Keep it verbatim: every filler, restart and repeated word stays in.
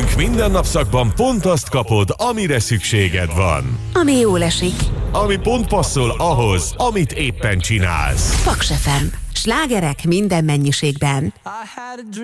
Velünk minden napszakban pont azt kapod, amire szükséged van. Ami jól esik. Ami pont passzol ahhoz, amit éppen csinálsz. Paks ef em. Slágerek minden mennyiségben.